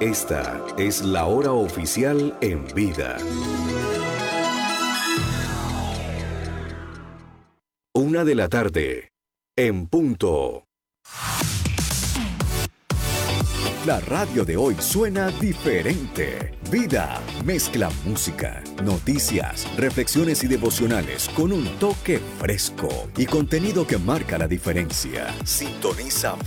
Esta es la hora oficial en vida. 1:00 p.m. en punto. La radio de hoy suena diferente. Vida mezcla música, noticias, reflexiones y devocionales con un toque fresco y contenido que marca la diferencia. Sintoniza